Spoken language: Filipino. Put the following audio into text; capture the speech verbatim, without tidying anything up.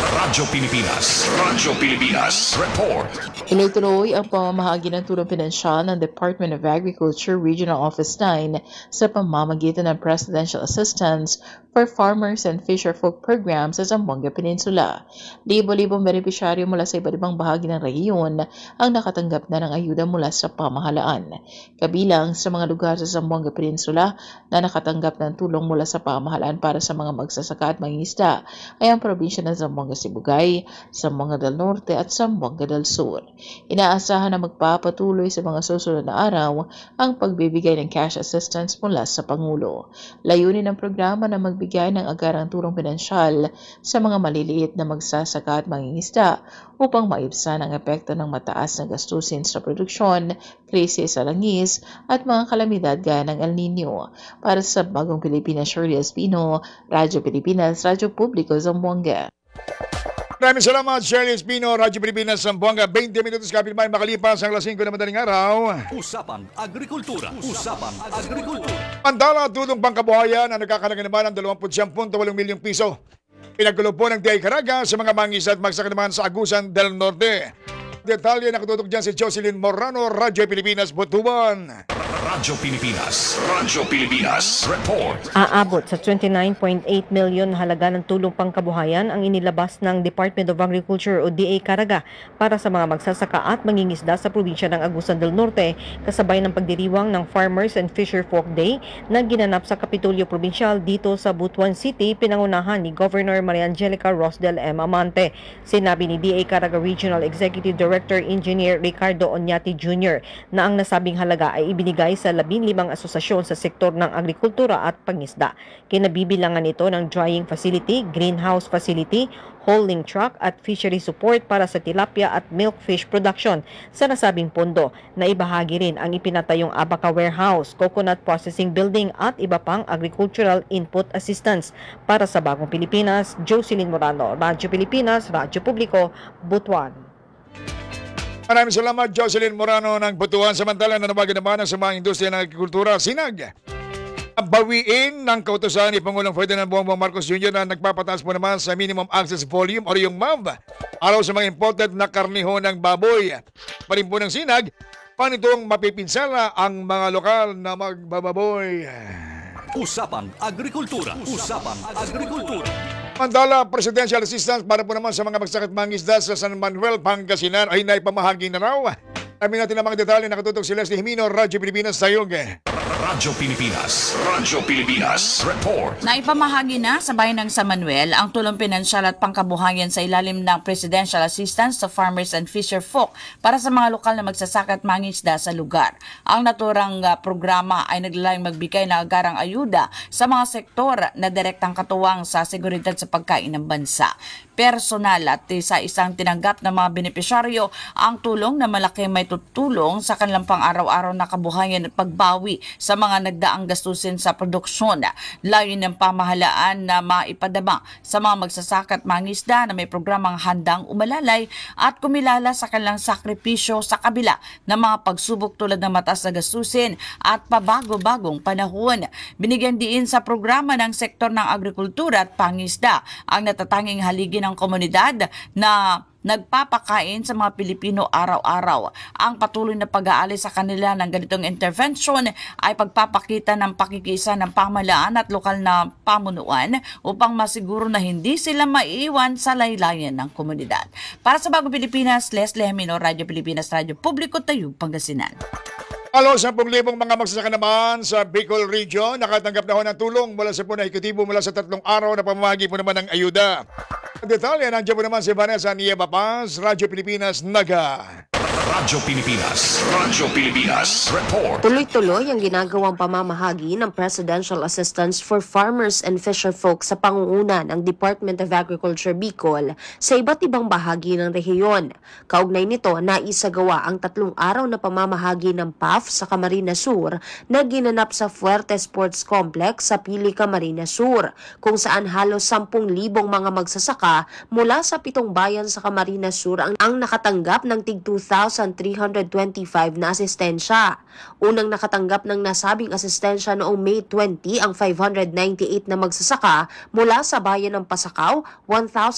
Radyo Pilipinas. Radyo Pilipinas. Report. Inutuloy ang pamamahagi ng tulong pinansyal ng Department of Agriculture Regional Office nine sa pamamagitan ng Presidential Assistance for Farmers and Fisherfolk Program sa Zamboanga Peninsula. Libo-libong benepisyaryo mula sa iba't ibang bahagi ng rehiyon ang nakatanggap na ng ayuda mula sa pamahalaan. Kabilang sa mga lugar sa Zamboanga Peninsula na nakatanggap ng tulong mula sa pamahalaan para sa mga magsasaka at mangingisda ay ang probinsya ng Zamboanga Sibugay, Zamboanga del Norte at Zamboanga del Sur. Inaasahan na magpapatuloy sa mga susunod na araw ang pagbibigay ng cash assistance mula sa Pangulo. Layunin ng programa na magbigay ng agarang tulong pinansyal sa mga maliliit na magsasaka at mangingisda upang maibsan ang epekto ng mataas na gastusin sa produksyon, krisis sa langis at mga kalamidad gaya ng El Nino. Para sa Bagong Pilipinas, Shirley Espino, Radyo Pilipinas, Radyo Publiko, Zamboanga. Maraming salamat, Shirley Espino, Radyo Pilipinas, Zamboanga. twenty minutos kapitbahay makalipas ang lasing ko na madaling araw. Usapan Agrikultura. Usapan Agrikultura. Mandala, tulong pangkabuhayan na nagkakalaga naman ng dalawampu't siyam punto walong milyong piso. Pinagkulo po ng D I Caraga sa mga mangis at magsaka naman sa Agusan del Norte. Detalye na katutok dyan si Jocelyn Morano, Radyo Pilipinas, Butuan. Radyo Pilipinas. Radyo Pilipinas. Report. Aabot sa twenty-nine point eight milyon halaga ng tulong pangkabuhayan ang inilabas ng Department of Agriculture o D A Caraga para sa mga magsasaka at mangingisda sa probinsya ng Agusan del Norte kasabay ng pagdiriwang ng Farmers and Fisherfolk Day na ginanap sa Kapitolyo Provincial dito sa Butuan City, pinangunahan ni Governor Maria Angelica Rosdel M. Amante. Sinabi ni D A Caraga Regional Executive Director Engineer Ricardo Oñati Junior na ang nasabing halaga ay ibinigay sa labing limang asosasyon sa sektor ng agrikultura at pangisda. Kinabibilangan ito ng drying facility, greenhouse facility, holding truck at fishery support para sa tilapia at milkfish production sa nasabing pondo. Na ibahagi rin ang ipinatayong Abaca Warehouse, Coconut Processing Building at iba pang agricultural input assistance. Para sa Bagong Pilipinas, Jocelyn Morano, Radyo Pilipinas, Radyo Publiko, Butuan. Maraming salamat, Jocelyn Morano ng Butuan. Samantala, nanawagan naman ang sa mga industriya ng agrikultura, Sinag. Bawiin ng kautosan ni Pangulong Ferdinand Bongbong Marcos Junior na nagpapataas po naman sa minimum access volume o yung M A V araw sa mga imported na karniho ng baboy. Parin po ng Sinag, panitong mapipinsala ang mga lokal na magbababoy. Usapan Agrikultura. Usapan Agrikultura. Mandala, Presidential Assistance para po naman sa mga magsakit mangisda sa San Manuel, Pangasinan ay naipamahagi na raw. Sabi natin ang mga detalye, nakatutok si Leslie Jimino, Radyo Pilipinas, Tayog. Radyo Pilipinas. Radyo Pilipinas. Report. Naipamahagi na sa bayan ng San Manuel ang tulong pinansyal at pangkabuhayan sa ilalim ng Presidential Assistance sa Farmers and Fisherfolk para sa mga lokal na magsasaka at mangingisda sa lugar. Ang naturang uh, programa ay naglalayong magbigay ng agarang ayuda sa mga sektor na direktang katuwang sa seguridad sa pagkain ng bansa. Personal at sa isang tinanggap ng mga benepisyaryo ang tulong na malaki may tutulong sa kanilang pang-araw-araw na kabuhayan at pagbawi sa mga nagdaang gastusin sa produksyon. Layon ng pamahalaan na maipadama sa mga magsasaka at mangisda na may programang handang umalalay at kumilala sa kanilang sakripisyo sa kabila ng mga pagsubok tulad ng mataas na gastusin at pabago-bagong panahon. Binigyan diin sa programa ng sektor ng agrikultura at pangisda ang natatanging haligi ng komunidad na nagpapakain sa mga Pilipino araw-araw. Ang patuloy na pag-aalis sa kanila ng ganitong intervention ay pagpapakita ng pakikiisa ng pamahalaan at lokal na pamunuan upang masiguro na hindi sila maiiwan sa laylayan ng komunidad. Para sa Bagong Pilipinas, Leslie Jimino, Radyo Pilipinas, Radyo Publiko, Tayug, Pangasinan. Alo, sampung libong mga magsasaka naman sa Bicol Region nakatanggap na ho ng tulong mula sa punay ekutibo mula sa tatlong araw na pamamahagi po naman ng ayuda. Detalye, nandiyan po naman si Vanessa Nieva Paz, Radyo Pilipinas, Naga. Radyo Pilipinas. Radyo Pilipinas. Report. Tuloy-tuloy ang ginagawang pamamahagi ng Presidential Assistance for Farmers and Fisherfolk sa pangunguna ng Department of Agriculture Bicol sa iba't ibang bahagi ng rehiyon. Kaugnay nito, naisagawa ang tatlong araw na pamamahagi ng P A F sa Camarines Sur na ginanap sa Fuerte Sports Complex sa Pili, Camarines Sur, kung saan halos sampung libong mga magsasaka mula sa pitong bayan sa Camarines Sur ang, ang nakatanggap ng tig two thousand three hundred twenty-five na asistensya. Unang nakatanggap ng nasabing asistensya noong May twentieth ang five hundred ninety-eight na magsasaka mula sa bayan ng Pasakaw, one thousand